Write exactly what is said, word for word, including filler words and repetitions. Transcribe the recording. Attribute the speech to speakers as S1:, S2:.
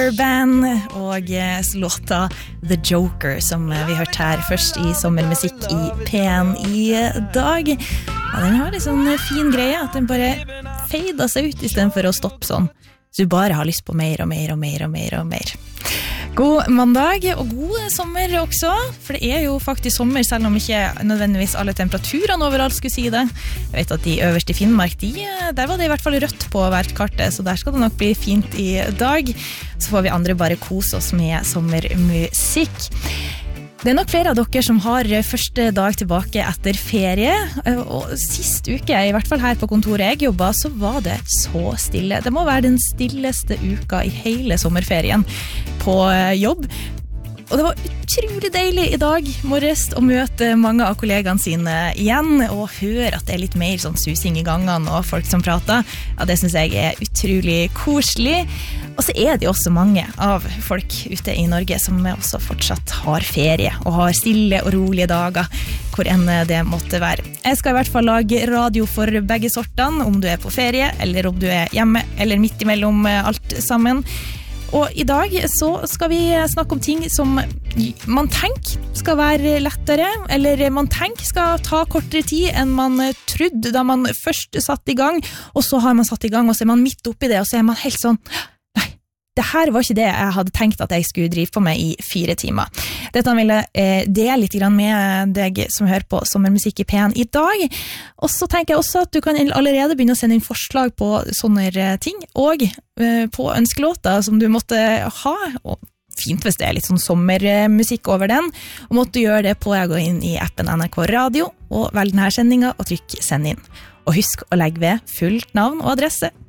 S1: Band og låta The Joker som vi hørte her først i sommermusikk i P en i dag. Ja, den har en sånn fin greie at den bare fader seg ut i stedet for å stoppe sånn. Så du bare har lyst på mer og mer og mer og mer og mer. God mandag og god sommer også, for det er jo faktisk sommer selv om ikke nødvendigvis alle temperaturene overalt skulle si det. Jeg vet at de øverste i Finnmark, de, der var det i hvert fall rødt på værkartet, så der skal det nok bli fint i dag. Så får vi andre bare kose oss med sommermusikk. Det er nok flere av dere som har første dag tilbake etter ferie, og sist uke, i hvert fall her på kontoret jeg jobbet, så var det så stille. Det må være den stilleste uka i hele sommerferien på jobb. Og det var utrolig deilig i dag morges å møte mange av kollegene sine igjen, og høre at det er litt mer sånn susing i gangene og folk som prater. Ja, det synes jeg er utrolig koselig. Og så er det også mange av folk ute i Norge som også fortsatt har ferie og har stille og rolige dager, hvor enn det måtte være. Jeg skal i hvert fall lage radio for begge sortene, om du er på ferie, eller om du er hjemme, eller midt imellom alt sammen. Og i dag så skal vi snakke om ting som man tenker skal være lettere, eller man tenker skal ta kortere tid enn man trodde da man først satt i gang, og så har man satt i gang, og så er man midt oppi det, og så er man helt sånn, nei, det her var ikke det jeg hadde tenkt at jeg skulle drive på med i fire timer. Dette vil jeg eh, dele litt grann med deg som hører på sommermusikk i P en i dag, og så tenker jeg også at du kan allerede begynne å sende inn forslag på sånne ting, og eh, på ønskelåter som du måtte ha, og fint hvis det er litt sånn sommermusikk over den, og måtte gjøre det på å gå inn i appen N R K Radio, og velge denne sendingen og trykk send inn. Og husk å legge ved fullt navn og adresse,